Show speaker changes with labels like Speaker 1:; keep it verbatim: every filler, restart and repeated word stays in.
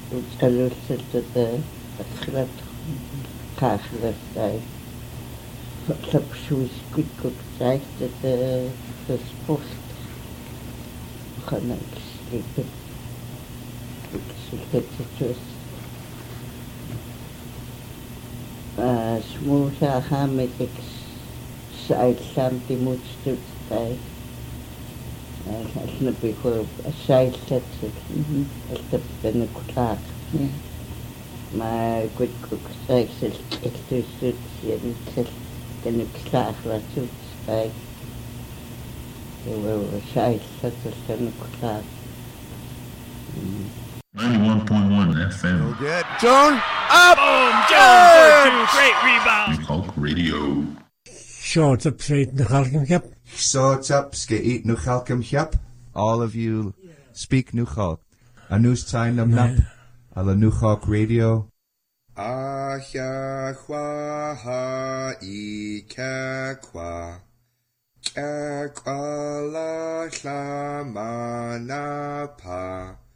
Speaker 1: utsalullalluta asqilat qaarlastai lapsuiskut taistata sport qanaqslikut sikatatus а смуса хаметекс сайллаам тимуутстуттай ална бихо сайллатсит алтаппанакулаақ ма куткук сайсэл элтуссут янтсэл кануксаарлатсут тай эвэ сайллатсанакулаақ
Speaker 2: ninety-one point one F M.
Speaker 3: Good. Jones up.
Speaker 4: Boom. Jones for two. Great rebound.
Speaker 2: Hulk Radio.
Speaker 5: Short up straight in the Halkamhap.
Speaker 3: Short up, skate no Halkamhap. All of you speak New Hulk. A news time nam nap. Ala New Hulk Radio. Ahya hwa ha I ka kwa. Ka kwa la la ma na pa.